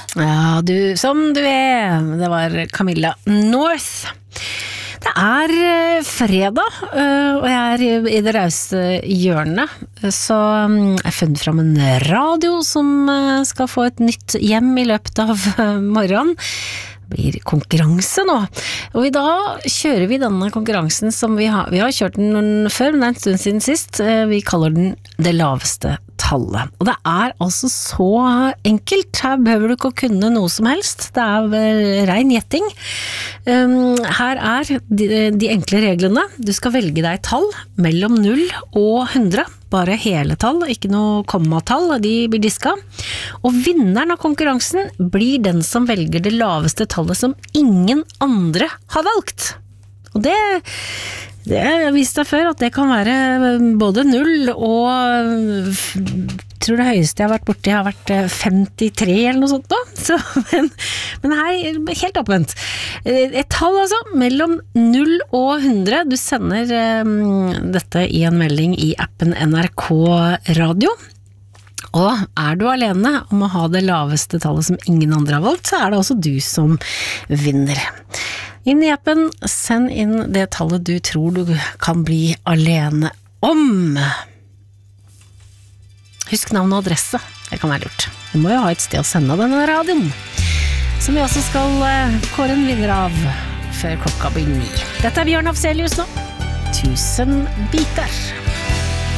Ja, du, som du det var Camilla North. Det fredag, og jeg I det rause hjørnet, så jeg har funnet fram en radio som skal få et nytt hjem I løpet av morgenen. Det blir konkurranse nå, og I dag kjører vi denne konkurransen som vi har kjørt den før, men det en stund siden sist. Vi kaller den det laveste tallet. Og det altså så enkelt. Her behøver du ikke å kunne noe som helst. Det ren gjetting. Her de enkle reglene. Du skal velge deg tall mellom 0 og 100. Bare hele tall, ikke noe kommatall. De blir diska. Og vinneren av konkurransen blir den som velger det laveste tallet som ingen andre har valgt. Og det jeg visste før at det kan være både 0 og tror det høyeste jeg har vært borti har vært 53 eller noe sånt da. Så, men her helt oppvendt. Et tall altså, mellom 0 og 100. Du sender dette I en melding I appen NRK Radio. Og du alene om å ha det laveste tallet som ingen andre har valgt, så det også du som vinner. Inn I appen, send inn det tallet du tror du kan bli alene om. Husk navn og adresse, det kan være lurt. Du må jo ha et sted å sende denne radioen, som vi også skal kåre en vinner av før klokka blir 9. Dette Bjørn Afzelius nå. 1000 biter.